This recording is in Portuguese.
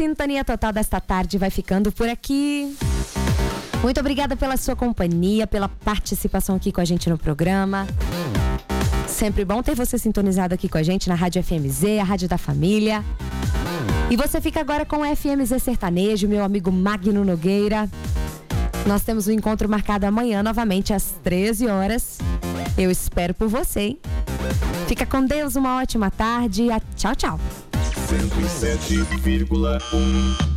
Sintonia Total desta tarde vai ficando por aqui. Muito obrigada pela sua companhia, pela participação aqui com a gente no programa. Sempre bom ter você sintonizado aqui com a gente na Rádio FMZ, a Rádio da Família. E você fica agora com o FMZ Sertanejo, meu amigo Magno Nogueira. Nós temos um encontro marcado amanhã, novamente às 13 horas. Eu espero por você, hein? Fica com Deus, uma ótima tarde. Tchau, tchau. 107,1